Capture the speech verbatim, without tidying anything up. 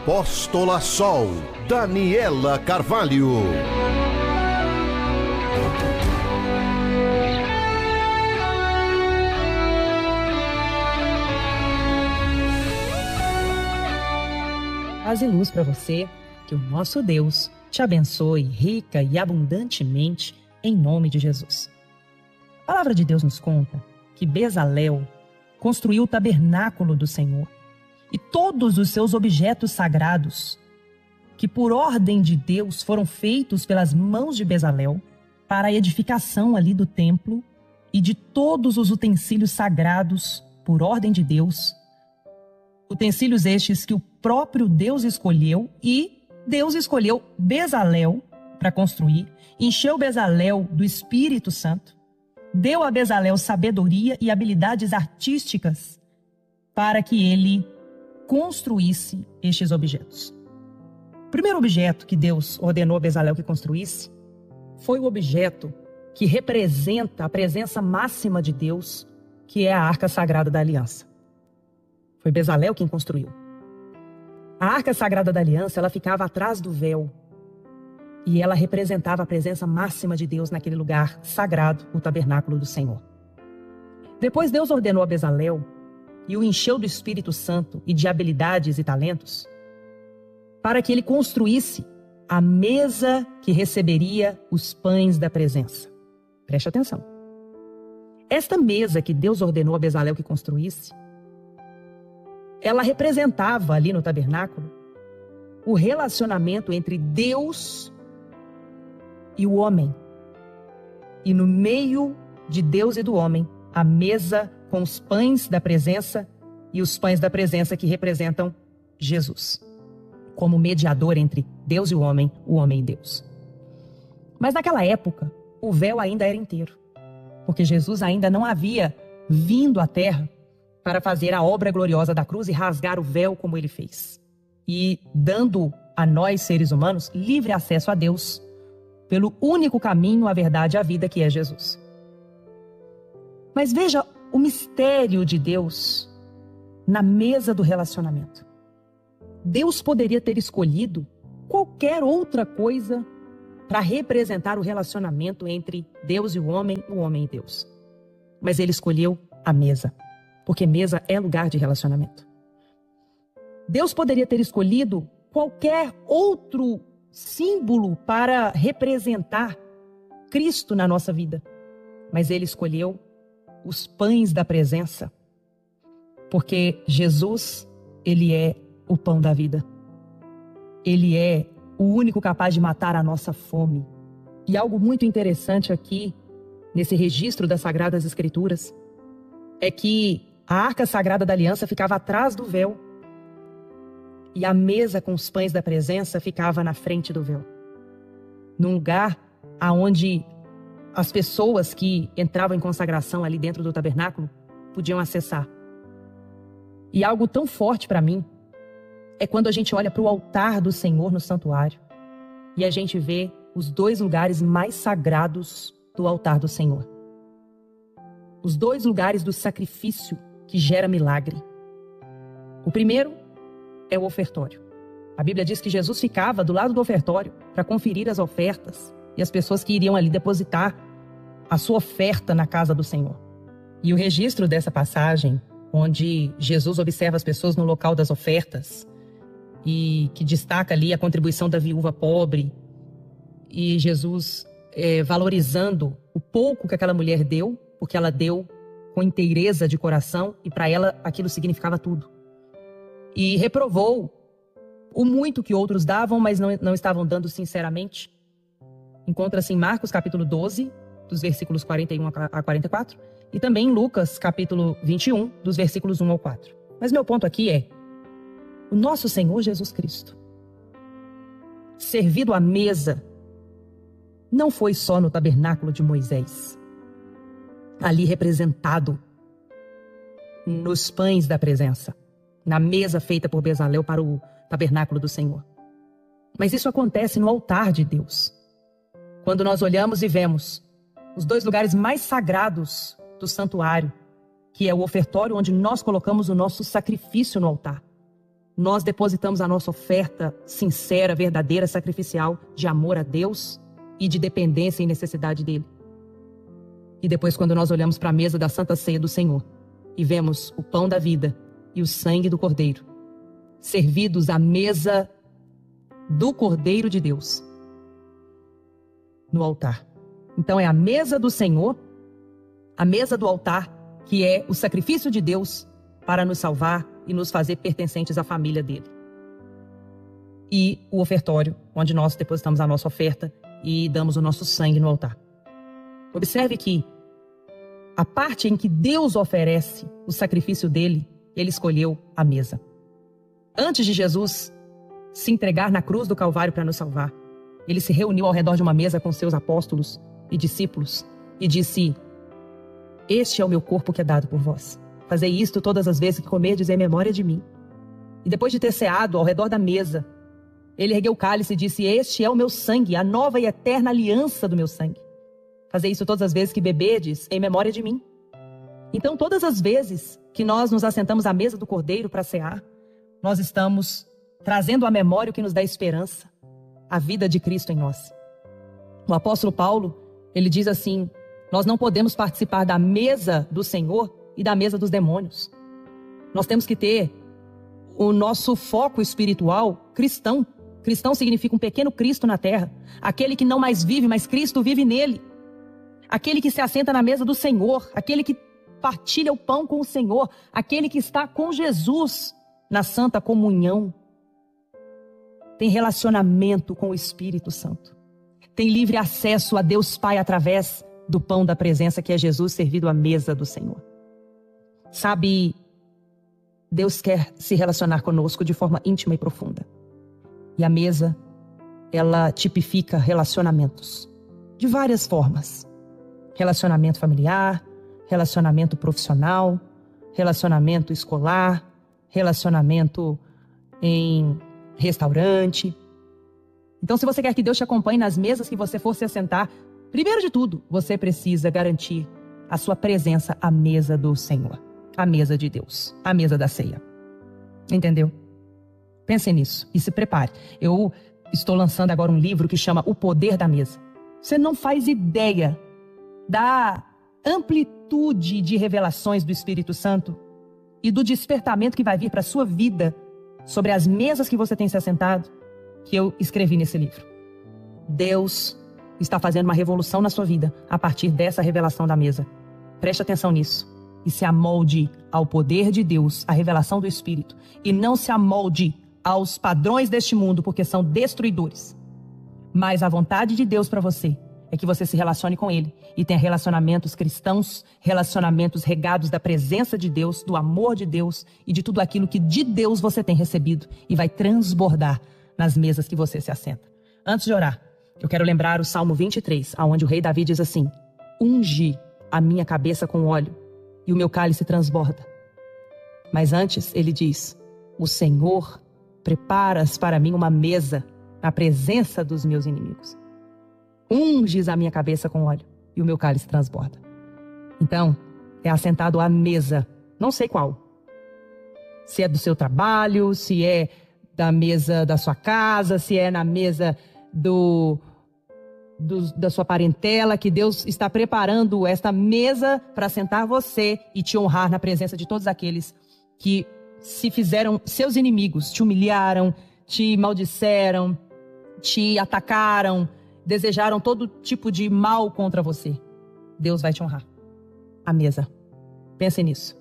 Apóstola Sol, Daniela Carvalho. Paz e luz para você, que o nosso Deus te abençoe rica e abundantemente em nome de Jesus. A palavra de Deus nos conta que Bezalel construiu o tabernáculo do Senhor e todos os seus objetos sagrados, que por ordem de Deus foram feitos pelas mãos de Bezalel para a edificação ali do templo e de todos os utensílios sagrados por ordem de Deus, utensílios estes que o próprio Deus escolheu, e Deus escolheu Bezalel para construir, encheu Bezalel do Espírito Santo, deu a Bezalel sabedoria e habilidades artísticas para que ele construísse estes objetos. O primeiro objeto que Deus ordenou a Bezalel que construísse foi o objeto que representa a presença máxima de Deus, que é a Arca Sagrada da Aliança. Foi Bezalel quem construiu. A Arca Sagrada da Aliança, ela ficava atrás do véu e ela representava a presença máxima de Deus naquele lugar sagrado, o tabernáculo do Senhor. Depois Deus ordenou a Bezalel e o encheu do Espírito Santo e de habilidades e talentos para que ele construísse a mesa que receberia os pães da presença. Preste atenção. Esta mesa que Deus ordenou a Bezalel que construísse, ela representava ali no tabernáculo o relacionamento entre Deus e o homem. E no meio de Deus e do homem, a mesa com os pães da presença e os pães da presença que representam Jesus, como mediador entre Deus e o homem, o homem e Deus. Mas naquela época, o véu ainda era inteiro, porque Jesus ainda não havia vindo à terra para fazer a obra gloriosa da cruz e rasgar o véu como ele fez, e dando a nós, seres humanos, livre acesso a Deus pelo único caminho, a verdade e a vida, que é Jesus. Mas veja o mistério de Deus na mesa do relacionamento. Deus poderia ter escolhido qualquer outra coisa para representar o relacionamento entre Deus e o homem, o homem e Deus. Mas ele escolheu a mesa, porque mesa é lugar de relacionamento. Deus poderia ter escolhido qualquer outro símbolo para representar Cristo na nossa vida, mas ele escolheu os pães da presença, porque Jesus, ele é o pão da vida. Ele é o único capaz de matar a nossa fome. E algo muito interessante aqui, nesse registro das Sagradas Escrituras, é que a Arca Sagrada da Aliança ficava atrás do véu e a mesa com os pães da presença ficava na frente do véu, num lugar aonde as pessoas que entravam em consagração ali dentro do tabernáculo podiam acessar. E algo tão forte para mim é quando a gente olha para o altar do Senhor no santuário e a gente vê os dois lugares mais sagrados do altar do Senhor. Os dois lugares do sacrifício que gera milagre. O primeiro é o ofertório. A Bíblia diz que Jesus ficava do lado do ofertório para conferir as ofertas e as pessoas que iriam ali depositar a sua oferta na casa do Senhor. E o registro dessa passagem, onde Jesus observa as pessoas no local das ofertas e que destaca ali a contribuição da viúva pobre, e Jesus é, valorizando o pouco que aquela mulher deu, porque ela deu com inteireza de coração e para ela aquilo significava tudo. E reprovou o muito que outros davam, mas não, não estavam dando sinceramente. Encontra-se em Marcos capítulo doze, dos versículos quarenta e um a quarenta e quatro, e também em Lucas capítulo vinte e um, dos versículos um ao quatro. Mas meu ponto aqui é o nosso Senhor Jesus Cristo, servido à mesa, não foi só no tabernáculo de Moisés, ali representado nos pães da presença, na mesa feita por Bezalel para o tabernáculo do Senhor. Mas isso acontece no altar de Deus. Quando nós olhamos e vemos os dois lugares mais sagrados do santuário, que é o ofertório onde nós colocamos o nosso sacrifício no altar. nós depositamos a nossa oferta sincera, verdadeira, sacrificial, de amor a Deus e de dependência e necessidade dele. E depois, quando nós olhamos para a mesa da Santa Ceia do Senhor e vemos o pão da vida e o sangue do Cordeiro, servidos à mesa do Cordeiro de Deus, no altar. Então é a mesa do Senhor, a mesa do altar, que é o sacrifício de Deus para nos salvar e nos fazer pertencentes à família dele. E o ofertório, onde nós depositamos a nossa oferta e damos o nosso sangue no altar. Observe que a parte em que Deus oferece o sacrifício dele, ele escolheu a mesa. Antes de Jesus se entregar na cruz do Calvário para nos salvar, ele se reuniu ao redor de uma mesa com seus apóstolos e discípulos e disse: este é o meu corpo que é dado por vós. Fazei isto todas as vezes que comerdes em memória de mim. E depois de ter ceado ao redor da mesa, ele ergueu o cálice e disse: este é o meu sangue, a nova e eterna aliança do meu sangue. Fazei isso todas as vezes que beberdes em memória de mim. Então, todas as vezes que nós nos assentamos à mesa do Cordeiro para cear, nós estamos trazendo à memória o que nos dá esperança, a vida de Cristo em nós. O apóstolo Paulo, ele diz assim: nós não podemos participar da mesa do Senhor e da mesa dos demônios. Nós temos que ter o nosso foco espiritual cristão. Cristão significa um pequeno Cristo na terra. Aquele que não mais vive, mas Cristo vive nele. Aquele que se assenta na mesa do Senhor. Aquele que partilha o pão com o Senhor. Aquele que está com Jesus na santa comunhão. Tem relacionamento com o Espírito Santo. Tem livre acesso a Deus Pai através do pão da presença, que é Jesus servido à mesa do Senhor. Sabe, Deus quer se relacionar conosco de forma íntima e profunda. E a mesa, ela tipifica relacionamentos de várias formas. Relacionamento familiar, relacionamento profissional, relacionamento escolar, relacionamento em restaurante. Então, se você quer que Deus te acompanhe nas mesas que você for se assentar, primeiro de tudo, você precisa garantir a sua presença à mesa do Senhor. A mesa de Deus, a mesa da ceia. Entendeu? Pense nisso e se prepare. Eu estou lançando agora um livro que chama O Poder da Mesa. Você não faz ideia da amplitude de revelações do Espírito Santo e do despertamento que vai vir para a sua vida sobre as mesas que você tem se assentado, que eu escrevi nesse livro. Deus está fazendo uma revolução na sua vida a partir dessa revelação da mesa. Preste atenção nisso. E se amolde ao poder de Deus, à revelação do Espírito. E não se amolde aos padrões deste mundo, porque são destruidores. Mas a vontade de Deus para você é que você se relacione com Ele e tenha relacionamentos cristãos, relacionamentos regados da presença de Deus, do amor de Deus e de tudo aquilo que de Deus você tem recebido e vai transbordar nas mesas que você se assenta. Antes de orar, eu quero lembrar o Salmo vinte e três, onde o rei Davi diz assim: unge a minha cabeça com óleo e o meu cálice transborda. Mas antes ele diz: o Senhor preparas para mim uma mesa na presença dos meus inimigos. Unges a minha cabeça com óleo e o meu cálice transborda. Então, é assentado à mesa, não sei qual. Se é do seu trabalho, se é da mesa da sua casa, se é na mesa do... Do, da sua parentela, que Deus está preparando esta mesa para sentar você e te honrar na presença de todos aqueles que se fizeram seus inimigos, te humilharam, te maldisseram, te atacaram, desejaram todo tipo de mal contra você. Deus vai te honrar. A mesa. Pense nisso.